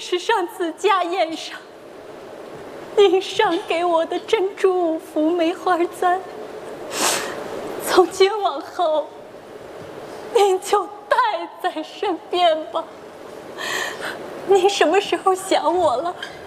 是上次家宴上您赏给我的珍珠5幅梅花簪，从今往后您就带在身边吧。您什么时候想我了，